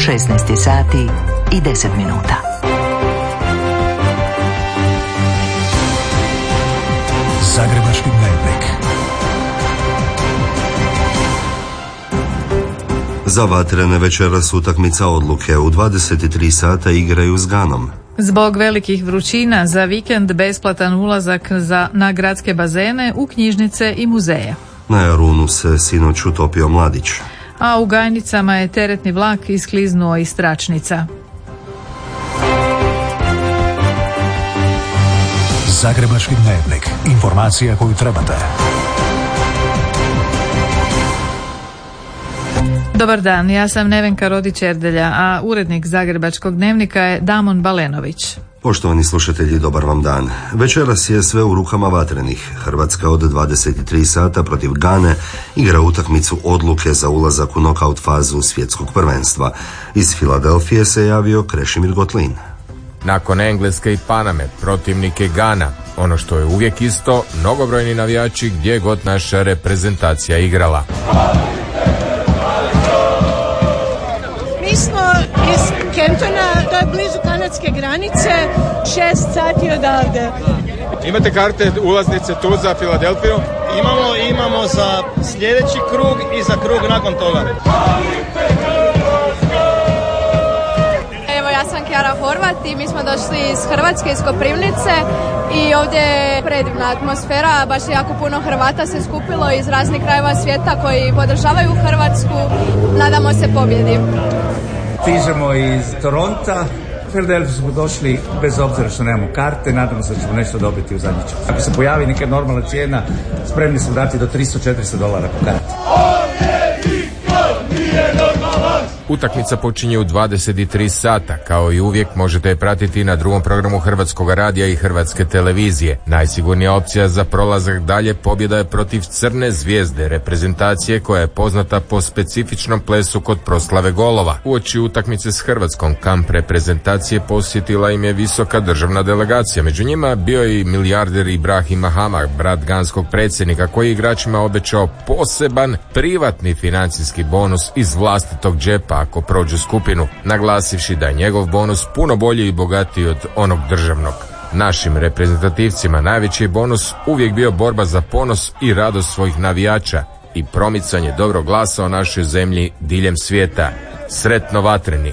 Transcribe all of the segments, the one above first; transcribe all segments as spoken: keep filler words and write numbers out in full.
šesnaest sati i deset minuta. Zagrebački dnevnik. Za vatrene večeras utakmica odluke. U dvadeset tri sata igraju s Ganom. Zbog velikih vrućina za vikend besplatan ulazak za, na gradske bazene, u knjižnice i muzeje. Na Jarunu se sinoć utopio mladić. A u Gajnicama je teretni vlak iskliznuo iz tračnica. Zagrebački dnevnik. Informacija koju trebate. Dobar dan, ja sam Nevenka Rodić-Erdelja, a urednik Zagrebačkog dnevnika je Damon Balenović. Poštovani slušatelji, dobar vam dan. Večeras je sve u rukama vatrenih. Hrvatska od dvadeset tri sata protiv Gane igra utakmicu odluke za ulazak u nokaut fazu svjetskog prvenstva. Iz Filadelfije se javio Krešimir Gotlin. Nakon Engleske i Paname, protivnik je Gana. Ono što je uvijek isto, mnogobrojni navijači gdje god naša reprezentacija igrala. Mi smo iz Kentona, to je blizu kanadske granice, šest sati odavde. Imate karte, ulaznice tu za Filadelfiju? Imamo, imamo za sljedeći krug i za krug nakon toga. Evo, ja sam Kjara Horvat i mi smo došli iz Hrvatske, iz Koprivnice i ovdje je predivna atmosfera, baš jako puno Hrvata se skupilo iz raznih krajeva svijeta koji podržavaju Hrvatsku. Nadamo se pobjedi. Stižemo iz Toronta. U Filadelfiju smo došli bez obzira što nemamo karte, nadamo se da ćemo nešto dobiti u zadnji čas. Ako se pojavi neka normalna cijena, spremni smo dati do tristo do četiristo dolara po karti. Utakmica počinje u dvadeset tri sata. Kao i uvijek možete je pratiti na drugom programu Hrvatskog radija i Hrvatske televizije. Najsigurnija opcija za prolazak dalje pobjeda je protiv Crne zvijezde, reprezentacije koja je poznata po specifičnom plesu kod proslave golova. Uoči utakmice s Hrvatskom kamp reprezentacije posjetila im je visoka državna delegacija. Među njima bio je i milijarder Ibrahim Mahama, brat ganskog predsjednika, koji igračima obećao poseban privatni financijski bonus iz vlastitog džepa ako prođu skupinu, naglasivši da je njegov bonus puno bolji i bogatiji od onog državnog. Našim reprezentativcima najveći je bonus uvijek bio borba za ponos i radost svojih navijača i promicanje dobrog glasa o našoj zemlji diljem svijeta. Sretno vatreni!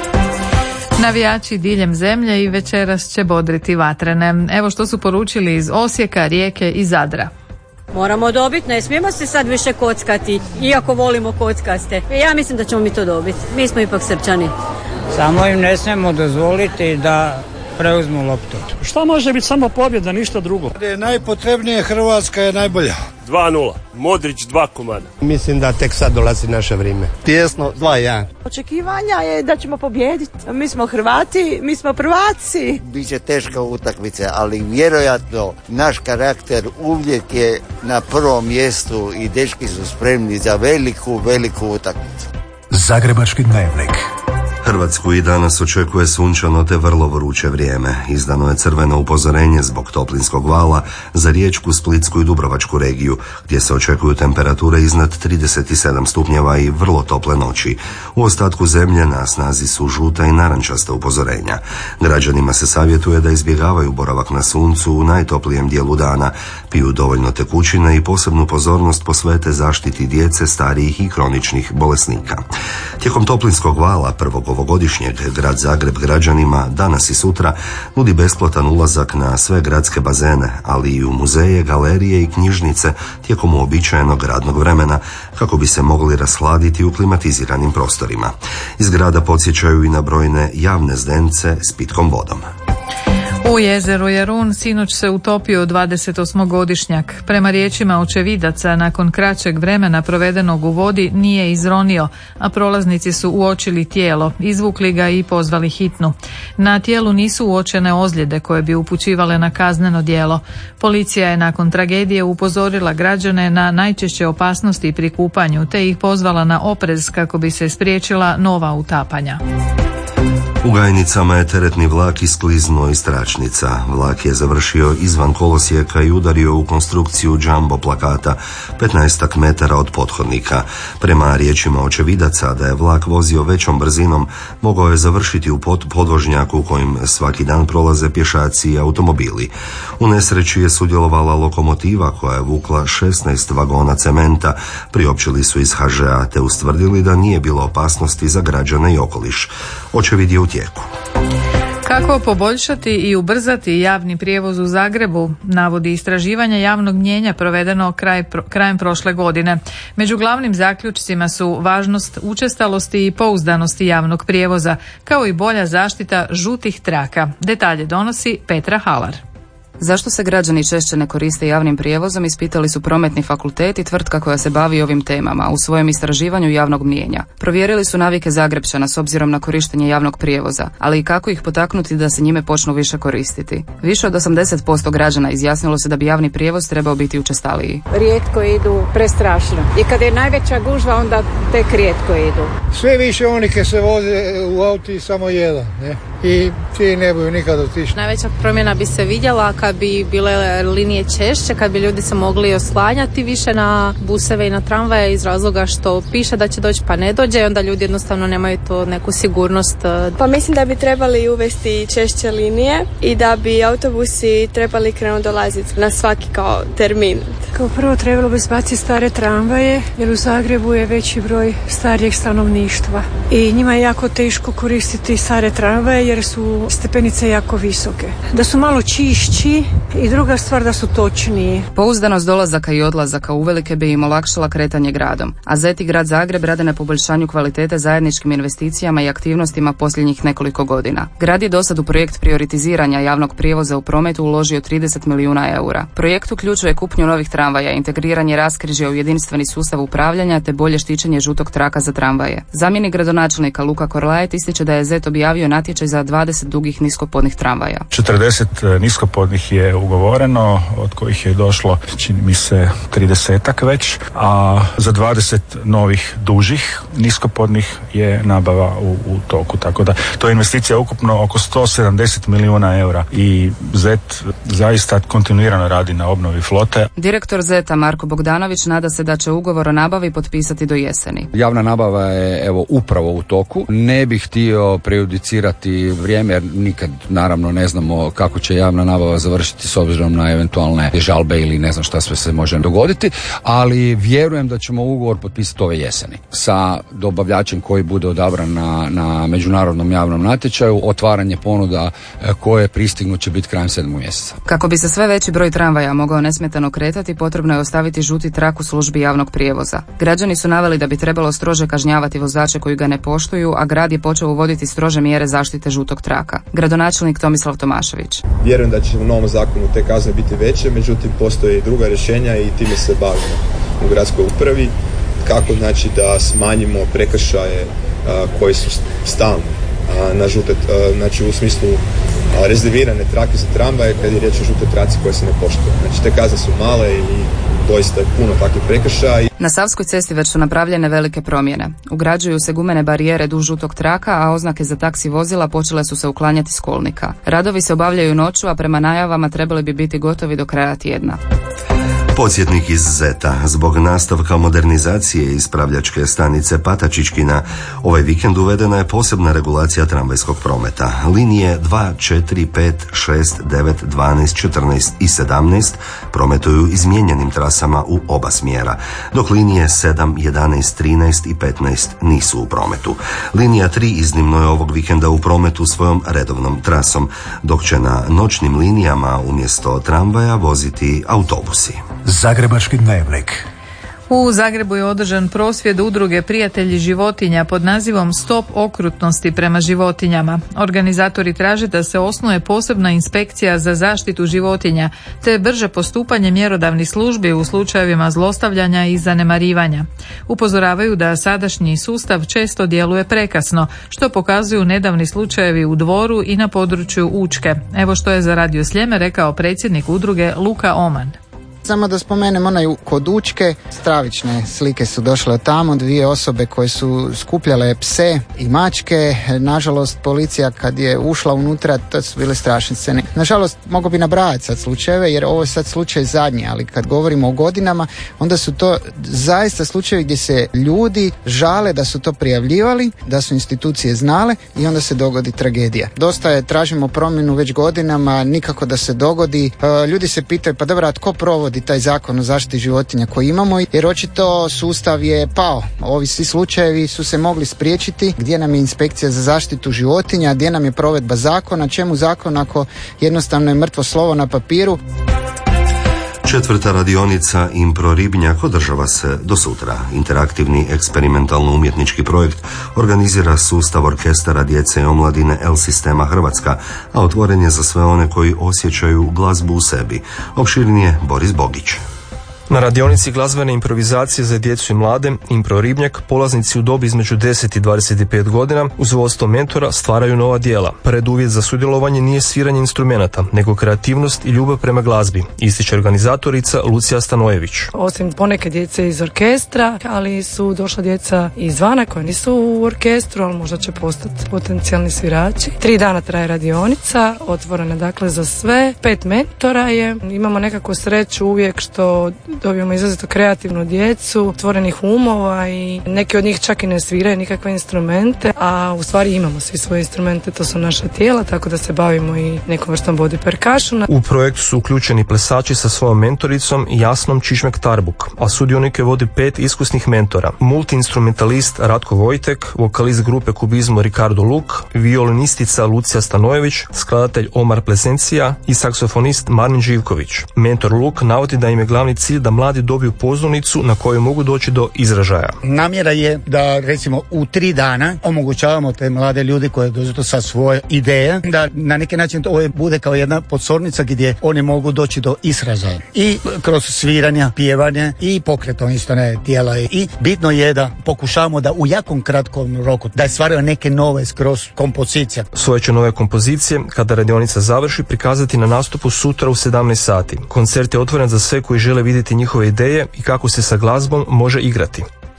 Navijači diljem zemlje i večeras će bodriti vatrene. Evo što su poručili iz Osijeka, Rijeke i Zadra. Moramo dobiti, ne smijemo se sad više kockati, iako volimo kockaste. Ja mislim da ćemo mi to dobiti. Mi smo ipak Srpčani. Samo im ne smijemo dozvoliti da preuzmu loptu. Šta može biti samo pobjeda, ništa drugo? Je najpotrebnije, Hrvatska je najbolja. dva nula. Modrić dva komada. Mislim da tek sad dolazi naše vrijeme. Tijesno dva jedan. Očekivanja je da ćemo pobijediti. Mi smo Hrvati, mi smo prvaci. Biće teška utakmica, ali vjerojatno naš karakter uvijek je na prvom mjestu i dečki su spremni za veliku, veliku utakmicu. Zagrebački dnevnik. Hrvatsku i danas očekuje sunčano te vrlo vruće vrijeme. Izdano je crveno upozorenje zbog toplinskog vala za Riječku, Splitsku i Dubrovačku regiju, gdje se očekuju temperature iznad trideset sedam stupnjeva i vrlo tople noći. U ostatku zemlje na snazi su žuta i narančasta upozorenja. Građanima se savjetuje da izbjegavaju boravak na suncu u najtoplijem dijelu dana, piju dovoljno tekućine i posebnu pozornost posvete zaštiti djece, starijih i kroničnih bolesnika. Tijekom toplinskog vala prvog ovogodišnjeg grad Zagreb građanima danas i sutra nudi besplatan ulazak na sve gradske bazene, ali i u muzeje, galerije i knjižnice tijekom uobičajenog radnog vremena kako bi se mogli rashladiti u klimatiziranim prostorima. Iz grada podsjećaju i na brojne javne zdence s pitkom vodom. U jezeru Jarun sinoć se utopio dvadesetosmogodišnjak. Prema riječima očevidaca, nakon kraćeg vremena provedenog u vodi nije izronio, a prolaznici su uočili tijelo, izvukli ga i pozvali hitnu. Na tijelu nisu uočene ozljede koje bi upućivale na kazneno djelo. Policija je nakon tragedije upozorila građane na najčešće opasnosti pri kupanju, te ih pozvala na oprez kako bi se spriječila nova utapanja. U Gajnicama je teretni vlak iskliznuo iz tračnica. Vlak je završio izvan kolosijeka i udario u konstrukciju jumbo plakata petnaestak metara od pothodnika. Prema riječima očevidaca da je vlak vozio većom brzinom, mogao je završiti u podvožnjaku kojim svaki dan prolaze pješaci i automobili. U nesreći je sudjelovala lokomotiva koja je vukla šesnaest vagona cementa. Priopćili su iz ha že a te ustvrdili da nije bilo opasnosti za građane i okoliš. Očevid je u tijeku. Kako poboljšati i ubrzati javni prijevoz u Zagrebu, navodi istraživanje javnog mnijenja provedeno kraj, pro, krajem prošle godine. Među glavnim zaključcima su važnost učestalosti i pouzdanosti javnog prijevoza, kao i bolja zaštita žutih traka. Detalje donosi Petra Halar. Zašto se građani češće ne koriste javnim prijevozom, ispitali su Prometni fakultet i tvrtka koja se bavi ovim temama u svojem istraživanju javnog mnijenja. Provjerili su navike Zagrepčana s obzirom na korištenje javnog prijevoza, ali i kako ih potaknuti da se njime počnu više koristiti. Više od osamdeset posto građana izjasnilo se da bi javni prijevoz trebao biti učestaliji. Rijetko idu, prestrašno. I kad je najveća gužva, onda tek rijetko idu. Sve više oni koji se voze u auti samo jedan, ne? I ti ne budu nikad otišli. Najveća promjena bi se vidjela kad bi bile linije češće, kad bi ljudi se mogli oslanjati više na buseve i na tramvaje iz razloga što piše da će doći pa ne dođe i onda ljudi jednostavno nemaju to neku sigurnost. Pa mislim da bi trebali uvesti češće linije i da bi autobusi trebali krenuti dolaziti na svaki kao termin. Kao prvo trebalo bi spaciti stare tramvaje jer u Zagrebu je veći broj starijeg stanovništva i njima je jako teško koristiti stare tramvaje jer su stepenice jako visoke. Da su malo čišći i druga stvar da su točniji. Pouzdanost dolazaka i odlazaka uvelike bi im olakšala kretanje gradom, a Zet i grad Zagreb rade na poboljšanju kvalitete zajedničkim investicijama i aktivnostima posljednjih nekoliko godina. Grad je dosad u projekt prioritiziranja javnog prijevoza u prometu uložio trideset milijuna eura. Projekt uključuje kupnju novih tramvaja, integriranje raskrižja u jedinstveni sustav upravljanja te bolje štićenje žutog traka za tramvaje. Zamjenik gradonačelnika Luka Korlajet ističe da je Zet objavio natječaj za dvadeset dugih niskopodnih tramvaja. četrdeset niskopodnih je ugovoreno, od kojih je došlo, čini mi se, tridesetak već, a za dvadeset novih dužih niskopodnih je nabava u, u toku, tako da to je investicija ukupno oko sto sedamdeset milijuna eura i Zet zaista kontinuirano radi na obnovi flote. Direktor Zeta Marko Bogdanović nada se da će ugovor o nabavi potpisati do jeseni. Javna nabava je evo upravo u toku. Ne bih htio prejudicirati vrijeme jer nikad naravno ne znamo kako će javna nabava završiti s obzirom na eventualne žalbe ili ne znam šta sve se može dogoditi, ali vjerujem da ćemo ugovor potpisati ove jeseni sa dobavljačem koji bude odabran na, na međunarodnom javnom natječaju. Otvaranje ponuda koje pristignu će biti krajem sedmog mjeseca. Kako bi se sve veći broj tramvaja mogao nesmetano kretati, potrebno je ostaviti žuti trak u službi javnog prijevoza. Građani su naveli da bi trebalo strože kažnjavati vozače koji ga ne poštuju, a grad je počeo uvoditi strože mjere zaštite žutog traka. Gradonačelnik Tomislav Tomašević. Vjerujem da će u novom zakonu te kazne biti veće, međutim postoje i druga rješenja i time se bavimo u gradskoj upravi. Kako znači da smanjimo prekršaje a, koji su stalni a, na žute, a, znači u smislu a, rezervirane trake za tramvaje kad je riječ o žutoj traci koje se ne poštuje. Znači te kazne su male i doista je puno takvih prekršaja. Na Savskoj cesti već su napravljene velike promjene. Ugrađuju se gumene barijere duž žutog traka, a oznake za taksi vozila počele su se uklanjati s kolnika. Radovi se obavljaju noću, a prema najavama trebali bi biti gotovi do kraja tjedna. Podsjetnik iz Zeta. Zbog nastavka modernizacije ispravljačke stanice Patačićkina ovaj vikend uvedena je posebna regulacija tramvajskog prometa. Linije dva, četiri, pet, šest, devet, dvanaest, četrnaest i sedamnaest prometuju izmijenjenim trasama u oba smjera, dok linije sedam, jedanaest, trinaest i petnaest nisu u prometu. Linija tri iznimno je ovog vikenda u prometu svojom redovnom trasom, dok će na noćnim linijama umjesto tramvaja voziti autobusi. Zagrebački dnevnik. U Zagrebu je održan prosvjed udruge Prijatelji životinja pod nazivom Stop okrutnosti prema životinjama. Organizatori traže da se osnuje posebna inspekcija za zaštitu životinja te brže postupanje mjerodavnih službi u slučajevima zlostavljanja i zanemarivanja. Upozoravaju da sadašnji sustav često djeluje prekasno, što pokazuju nedavni slučajevi u Dvoru i na području Učke. Evo što je za Radio Sljeme rekao predsjednik udruge Luka Oman. Samo da spomenem onaj kod Učke, stravične slike su došle od tamo, dvije osobe koje su skupljale pse i mačke. Nažalost, policija kad je ušla unutra, to su bile strašne scene. Nažalost, mogu bi nabrajati sad slučajeve, jer ovo je sad slučaj zadnji, ali kad govorimo o godinama, onda su to zaista slučajevi gdje se ljudi žale da su to prijavljivali, da su institucije znale i onda se dogodi tragedija. Dosta je, tražimo promjenu već godinama, nikako da se dogodi. E, ljudi se pitaju, pa dobro, a tko provodi taj zakon o zaštiti životinja koji imamo, jer očito sustav je pao. Ovi svi slučajevi su se mogli spriječiti. Gdje nam je inspekcija za zaštitu životinja, gdje nam je provedba zakona, čemu zakon ako jednostavno je mrtvo slovo na papiru. Četvrta radionica Impro Ribnjak održava se do sutra. Interaktivni eksperimentalno-umjetnički projekt organizira sustav orkestara djece i omladine L Sistema Hrvatska, a otvoren je za sve one koji osjećaju glazbu u sebi. Opširnije Boris Bogić. Na radionici glazbene improvizacije za djecu i mlade Impro Ribnjak polaznici u dobi između deset i dvadeset pet godina uz vodstvo mentora stvaraju nova djela. Preduvjet za sudjelovanje nije sviranje instrumenata, nego kreativnost i ljubav prema glazbi, ističe organizatorica Lucija Stanojević. Osim poneke djece iz orkestra, ali su došla djeca izvana koja nisu u orkestru, ali možda će postati potencijalni svirači. Tri dana traje radionica, otvorena dakle za sve. Pet mentora je. Imamo nekako sreću uvijek što dobijemo izrazito kreativnu djecu, otvorenih umova i neki od njih čak i ne sviraju nikakve instrumente, a u stvari imamo svi svoje instrumente, to su naša tijela, tako da se bavimo i nekom vrstom body percussiona. U projektu su uključeni plesači sa svojom mentoricom Jasnom Čišmek Tarbuk, a sudionike vodi pet iskusnih mentora. Multiinstrumentalist Ratko Vojtek, vokalist grupe Kubizmo Ricardo Luk, violinistica Lucija Stanojević, skladatelj Omar Plesencija i saksofonist Marnin Živković. Mentor Luk navodi da im je glavni cilj da mladi dobiju pozornicu na kojoj mogu doći do izražaja. Namjera je da recimo u tri dana omogućavamo te mlade ljudi koji dođu sa svoje ideje, da na neki način to bude kao jedna pozornica gdje oni mogu doći do izražaja. I kroz sviranja, pjevanje i pokretom isto ne tijela. I bitno je da pokušavamo da u jakom kratkom roku da stvaraju neke nove skroz kompozicije. Svoje će nove kompozicije, kada radionica završi, prikazati na nastupu sutra u sedamnaest sati. Koncert je otvoren za sve koji žele vidjeti njihove ideje i kako se sa glazbom može igrati.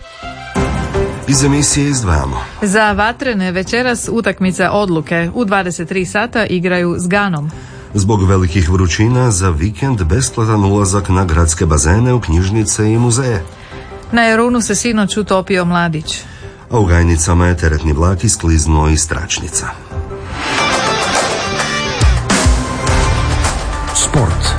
Iz emisije izdvajamo. Za Vatrene večeras utakmica odluke. U dvadeset tri sata igraju s Ganom. Zbog velikih vrućina za vikend besplatan ulazak na gradske bazene, u knjižnice i muzeje. Na Jarunu se sinoć utopio mladić. A u Gajnicama je teretni vlak iskliznuo iz tračnica. Sport.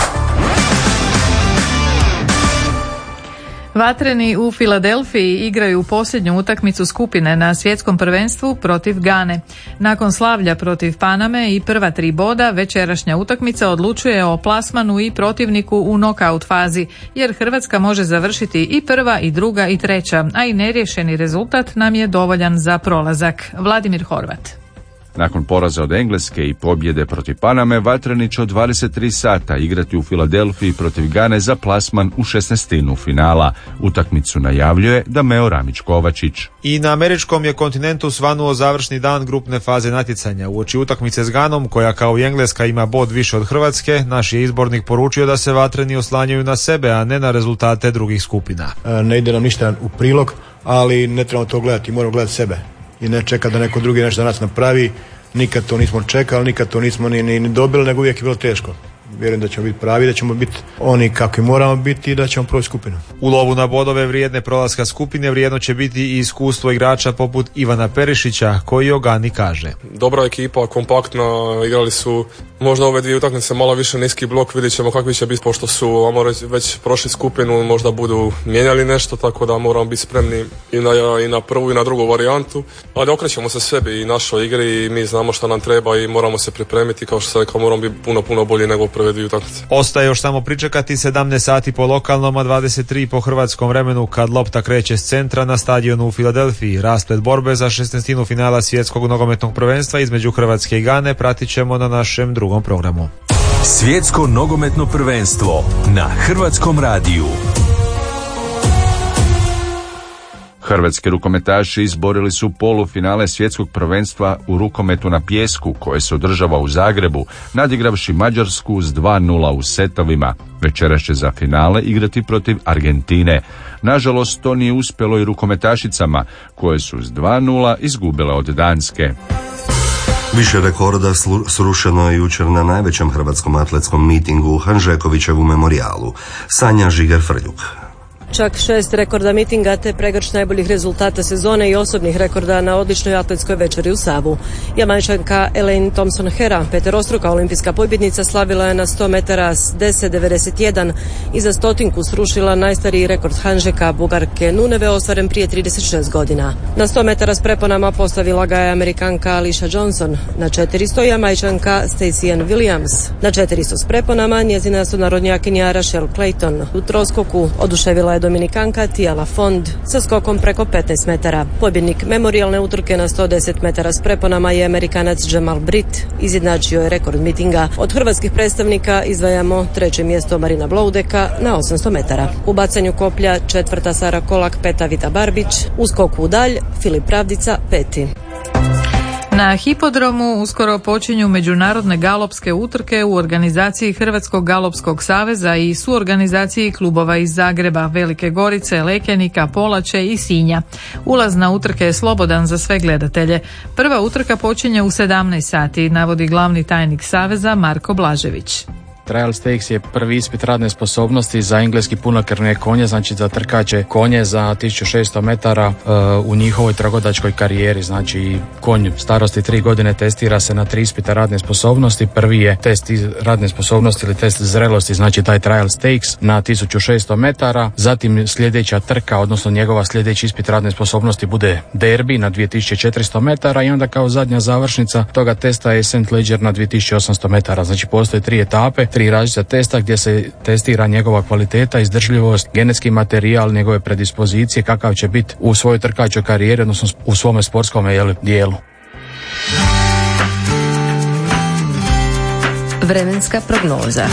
Vatreni u Filadelfiji igraju posljednju utakmicu skupine na svjetskom prvenstvu protiv Gane. Nakon slavlja protiv Paname i prva tri boda, večerašnja utakmica odlučuje o plasmanu i protivniku u nokaut fazi, jer Hrvatska može završiti i prva i druga i treća, a i neriješeni rezultat nam je dovoljan za prolazak. Vladimir Horvat. Nakon poraza od Engleske i pobjede protiv Paname, Vatreni će od dvadeset tri sata igrati u Filadelfiji protiv Gane za plasman u šesnaestinu finala. Utakmicu najavljuje Dameo Ramić-Kovačić. I na američkom je kontinentu svanuo završni dan grupne faze natjecanja. Uoči utakmice s Ganom, koja kao i Engleska ima bod više od Hrvatske, naš je izbornik poručio da se Vatreni oslanjaju na sebe, a ne na rezultate drugih skupina. Ne ide nam ništa u prilog, ali ne trebamo to gledati, moramo gledati sebe. I ne čeka da neko drugi nešto da nas napravi. Nikad to nismo čekali, nikad to nismo ni, ni, ni dobili, nego uvijek je bilo teško. Vjerujem da ćemo biti pravi, da ćemo biti oni kakvi moramo biti i da ćemo proći skupinu. U lovu na bodove vrijedne prolaska skupine vrijedno će biti i iskustvo igrača poput Ivana Perišića, koji o Gani kaže. Dobra ekipa, kompaktna, igrali su možda ove dvije utakmice malo više niski blok, vidjet ćemo kakvi će biti, pošto su već prošli skupinu, možda budu mijenjali nešto, tako da moramo biti spremni i na, i na prvu i na drugu varijantu, ali okrećemo se sebi i našoj igri i mi znamo što nam treba i moramo se pripremiti, kao što se rekao, moramo biti puno, puno bolji nego prve dvije utakmice. Ostaje još samo pričekati sedamnaest sati po lokalnom, a dvadeset tri po hrvatskom vremenu, kad lopta kreće s centra na stadionu u Filadelfiji. Rasplet borbe za šesnaestinu finala svjetskog nogometnog prvenstva između Hrvatske i Gane pratit ćemo na našem drugom programu. Svjetsko nogometno prvenstvo na Hrvatskom radiju. Hrvatski rukometaši izborili su polufinale svjetskog prvenstva u rukometu na pijesku koje se održava u Zagrebu, nadigravši Mađarsku s dva nula u setovima. Večeras će za finale igrati protiv Argentine. Nažalost, to nije uspjelo i rukometašicama koje su s dva nula izgubile od Danske. Više rekorda srušeno je jučer na najvećem hrvatskom atletskom mitingu u Hanžekovićevu memorijalu. Sanja Žiger-Frljuk. Čak šest rekorda mitinga te pregršt najboljih rezultata sezone i osobnih rekorda na odličnoj atletskoj večeri u Savu. Jamajčanka Elaine Thompson-Hera, peterostruka olimpijska pobjednica, slavila je na sto metara s deset devedeset jedan i za stotinku srušila najstariji rekord Hanžeka Bugarke Nuneve ostvaren prije trideset šest godina. Na sto metara s preponama postavila ga je Amerikanka Alicia Johnson, na četiristo Jamajčanka Stacey Ann Williams, na četiristo s preponama njezina sunarodnjakinja Rachel Clayton. U troskoku oduševila je Dominikanka Tia Lafond sa skokom preko petnaest metara. Pobjednik memorijalne utrke na sto deset metara s preponama je Amerikanac Jamal Britt, izjednačio je rekord mitinga. Od hrvatskih predstavnika izdvajamo treće mjesto Marina Bloudeka na osamsto metara. U bacanju koplja četvrta Sara Kolak, peta Vita Barbić, u skoku u dalj Filip Pravdica, peti. Na hipodromu uskoro počinju međunarodne galopske utrke u organizaciji Hrvatskog galopskog saveza i suorganizaciji klubova iz Zagreba, Velike Gorice, Lekenika, Polače i Sinja. Ulaz na utrke je slobodan za sve gledatelje. Prva utrka počinje u sedamnaest sati, navodi glavni tajnik saveza Marko Blažević. Trial Stakes je prvi ispit radne sposobnosti za engleski punokrvne konje, znači za trkače konje za tisuću šesto metara uh, u njihovoj trgodačkoj karijeri. Znači konj starosti tri godine testira se na tri ispita radne sposobnosti. Prvi je test radne sposobnosti ili test zrelosti, znači taj Trial Stakes na tisuću šesto metara. Zatim sljedeća trka, odnosno njegova sljedeći ispit radne sposobnosti bude derbi na dvije tisuće četiristo metara i onda kao zadnja završnica toga testa je Saint Leger na dvije tisuće osamsto metara. Znači postoje tri etape, tri različita testa gdje se testira njegova kvaliteta, izdržljivost, genetski materijal, njegove predispozicije, kakav će biti u svojoj trkačoj karijeri, odnosno u svome sportskom dijelu. Vremenska prognoza.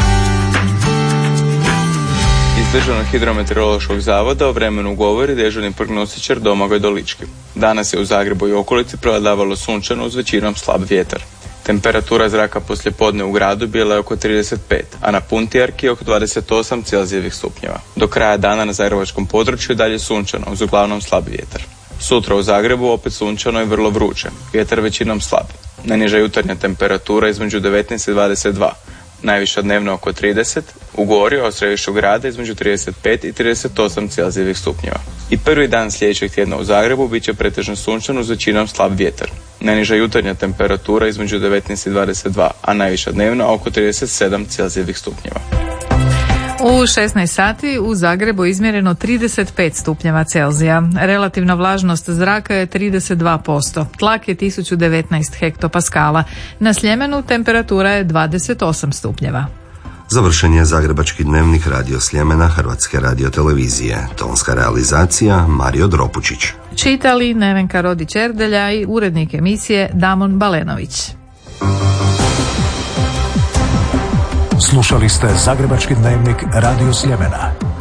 Iz Državnog hidrometeorološkog zavoda o vremenu govori dežurni prognostičar Domagoj Dolički. Danas je u Zagrebu i okolici prevladavalo sunčano uz većinom slab vjetar. Temperatura zraka poslijepodne u gradu bila je oko trideset pet, a na Puntijarki oko dvadeset osam Celzijevih stupnjeva. Do kraja dana na zagrebačkom području dalje sunčano uz uglavnom slab vjetar. Sutra u Zagrebu opet sunčano i vrlo vruće, vjetar većinom slab. Najniža jutarnja temperatura između devetnaest i dvadeset dva, najviša dnevno oko trideset, u gori od središtu grada između trideset pet i trideset osam Celzijevih stupnjeva. I prvi dan sljedećeg tjedna u Zagrebu bit će pretežno sunčano uz većinom slab vjetar. Najniža jutarnja temperatura između devetnaest i dvadeset dva, a najviša dnevno oko trideset sedam Celzijevih stupnjeva. U šesnaest sati u Zagrebu izmjereno trideset pet stupnjeva Celzija. Relativna vlažnost zraka je trideset dva posto. Tlak je tisuću devetnaest hektopaskala. Na Sljemenu temperatura je dvadeset osam stupnjeva. Završen je Zagrebački dnevnik Radio Sljemena Hrvatske radiotelevizije. Tonska realizacija Mario Dropučić. Čitali Nevenka Rodić-Erdelja i urednik emisije Damon Balenović. Slušali ste Zagrebački dnevnik Radio Sljemena.